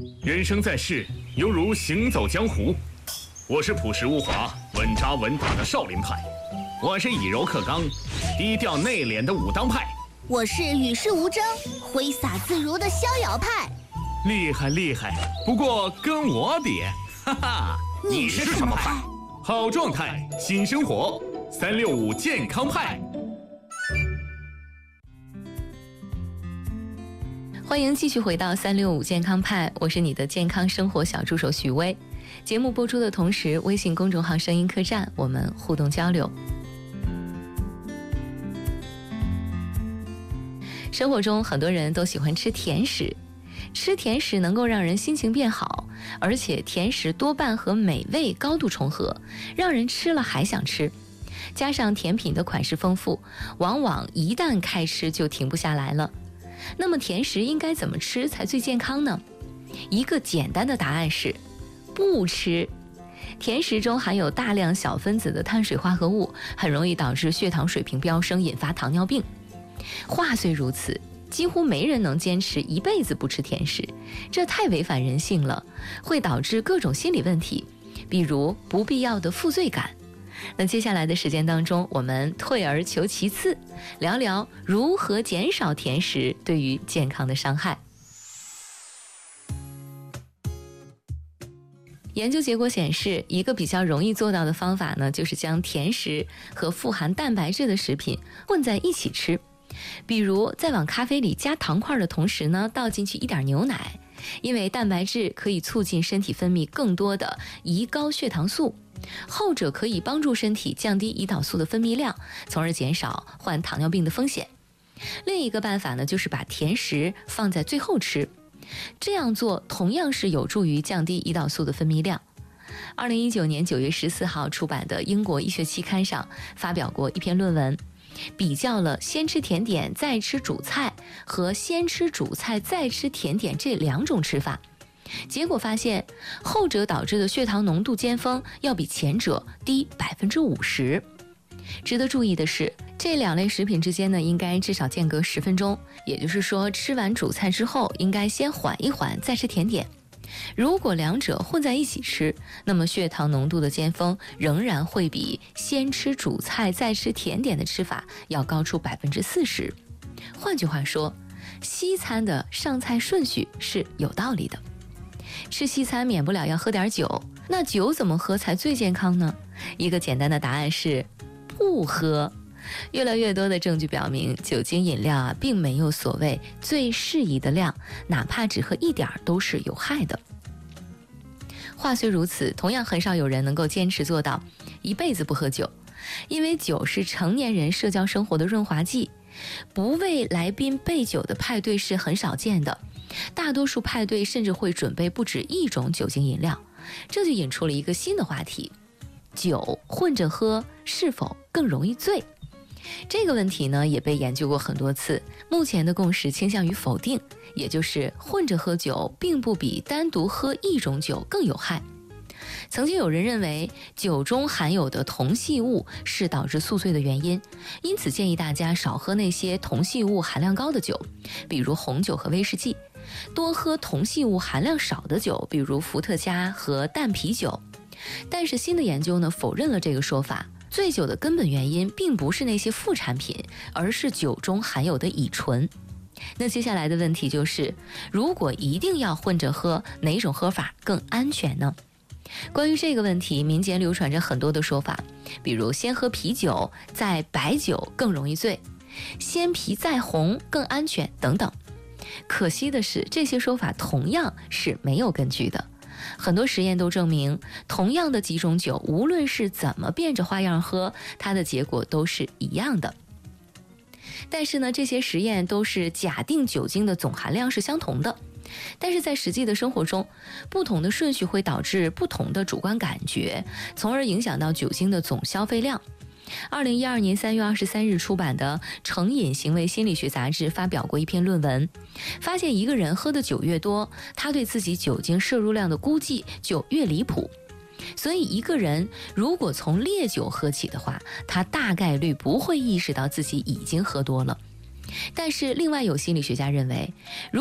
人生在世，犹如行走江湖。我是朴实无华、稳扎稳打的少林派，我是以柔克刚、低调内敛的武当派， 我是与世无争、挥洒自如的逍遥派。 厉害厉害，不过跟我比，哈哈， 你是什么派？ 好状态，新生活，365健康派。 欢迎继续回到365健康派，我是你的健康生活小助手许薇。节目播出的同时，微信公众号声音客栈我们互动交流。生活中很多人都喜欢吃甜食，吃甜食能够让人心情变好，而且甜食多半和美味高度重合，让人吃了还想吃。加上甜品的款式丰富，往往一旦开吃就停不下来了。那么甜食应该怎么吃才最健康呢？一个简单的答案是不吃。甜食中含有大量小分子的碳水化合物，很容易导致血糖水平飙升，引发糖尿病。话虽如此，几乎没人能坚持一辈子不吃甜食，这太违反人性了，会导致各种心理问题，比如不必要的负罪感。那接下来的时间当中，我们退而求其次，聊聊如何减少甜食对于健康的伤害。研究结果显示，一个比较容易做到的方法呢，就是将甜食和富含蛋白质的食品混在一起吃。比如在往咖啡里加糖块的同时呢，倒进去一点牛奶，因为蛋白质可以促进身体分泌更多的胰高血糖素，后者可以帮助身体降低胰岛素的分泌量，从而减少患糖尿病的风险。另一个办法呢，就是把甜食放在最后吃，这样做同样是有助于降低胰岛素的分泌量。2019年9月14号出版的英国医学期刊上发表过一篇论文，比较了先吃甜点再吃主菜和先吃主菜再吃甜点这两种吃法。结果发现，后者导致的血糖浓度尖峰要比前者低50%。值得注意的是，这两类食品之间呢，应该至少间隔10分钟，也就是说，吃完主菜之后，应该先缓一缓再吃甜点。如果两者混在一起吃，那么血糖浓度的尖峰仍然会比先吃主菜再吃甜点的吃法要高出40%。换句话说，西餐的上菜顺序是有道理的。吃西餐免不了要喝点酒，那酒怎么喝才最健康呢？一个简单的答案是不喝。越来越多的证据表明，酒精饮料并没有所谓最适宜的量，哪怕只喝一点都是有害的。话虽如此，同样很少有人能够坚持做到一辈子不喝酒，因为酒是成年人社交生活的润滑剂，不为来宾备酒的派对是很少见的。大多数派对甚至会准备不止一种酒精饮料，这就引出了一个新的话题：酒混着喝是否更容易醉？这个问题呢，也被研究过很多次，目前的共识倾向于否定，也就是混着喝酒并不比单独喝一种酒更有害。曾经有人认为酒中含有的铜细物是导致宿醉的原因，因此建议大家少喝那些铜细物含量高的酒，比如红酒和威士忌，多喝铜细物含量少的酒，比如伏特加和淡啤酒。但是新的研究呢，否认了这个说法。醉酒的根本原因并不是那些副产品，而是酒中含有的乙醇。那接下来的问题就是，如果一定要混着喝，哪种喝法更安全呢？关于这个问题，民间流传着很多的说法，比如先喝啤酒再白酒更容易醉，先啤再红更安全等等。可惜的是，这些说法同样是没有根据的。很多实验都证明，同样的几种酒，无论是怎么变着花样喝，它的结果都是一样的。但是呢，这些实验都是假定酒精的总含量是相同的，但是在实际的生活中，不同的顺序会导致不同的主观感觉，从而影响到酒精的总消费量。2012年3月23日出版的《成瘾行为心理学杂志》发表过一篇论文，发现一个人喝的酒越多，他对自己酒精摄入量的估计就越离谱。所以一个人如果从烈酒喝起的话，他大概率不会意识到自己已经喝多了。但是另外有心理学家认为，